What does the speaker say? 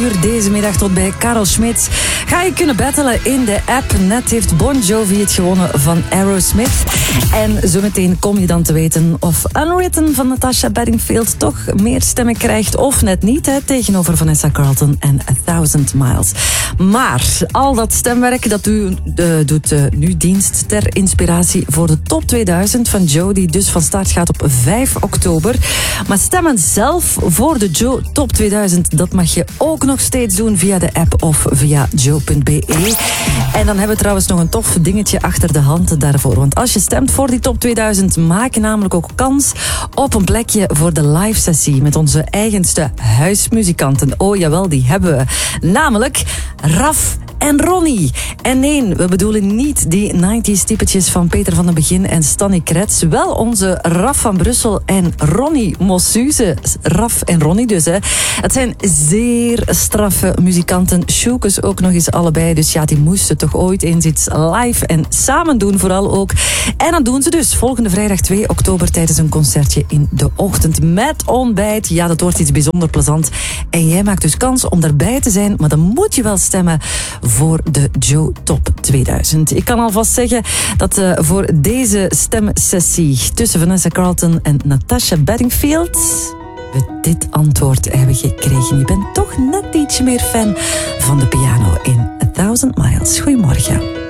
uur deze middag tot bij Karel Schmidt. Ga je kunnen battelen in de app. Net heeft Bon Jovi het gewonnen van Aerosmith. En zometeen kom je dan te weten of Unwritten van Natasha Bedingfield toch meer stemmen krijgt of net niet, hè, tegenover Vanessa Carlton en 1000 Miles. Maar al dat stemwerk dat doet nu dienst ter inspiratie voor de top 2000 van Joe, die dus van start gaat op 5 oktober. Maar stemmen zelf voor de Joe Top 2000, dat mag je ook nog steeds doen via de app of via joe.be. En dan hebben we trouwens nog een tof dingetje achter de hand daarvoor. Want als je stemt voor die Top 2000, maak je namelijk ook kans op een plekje voor de live sessie met onze eigenste huismuzikanten. Oh jawel, die hebben we. Namelijk Raf en Ronnie. En nee, we bedoelen niet die 90s typetjes van Peter van den Begin en Stanny Krets. Wel onze Raf van Brussel en Ronnie Mossuze. Raf en Ronnie dus, hè. Het zijn zeer straffe muzikanten. Sjoekes ook nog eens allebei. Dus ja, die moesten toch ooit eens iets live en samen doen vooral ook. En dat doen ze dus volgende vrijdag 2 oktober tijdens een concertje in de ochtend met ontbijt. Ja, dat wordt iets bijzonder plezant. En jij maakt dus kans om daarbij te zijn, maar dan moet je wel stemmen voor de Joe Top 2000. Ik kan alvast zeggen dat voor deze stemsessie tussen Vanessa Carlton en Natasha Bedingfield we dit antwoord hebben gekregen. Je bent toch net ietsje meer fan van de piano in 1000 Miles. Goedemorgen.